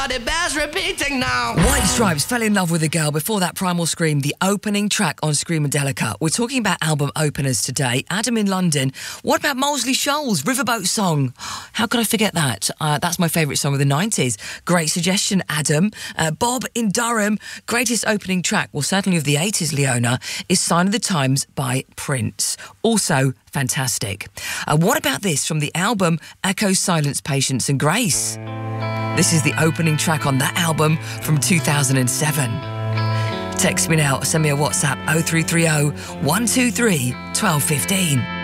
but it bears repeating now. White Stripes fell in love with a girl. Before that, Primal Scream, the opening track on Screamadelica. We're talking about album openers today. Adam in London. What about Molesley Shoals, Riverboat Song? How could I forget that? That's my favourite song of the 90s. Great suggestion, Adam. Bob in Durham. Greatest opening track, well, certainly of the 80s, Leona, is Sign of the Times by Prince. Also fantastic. What about this from the album Echo, Silence, Patience and Grace? This is the opening track on that album from 2007. Text me now, send me a WhatsApp 0330 123 1215.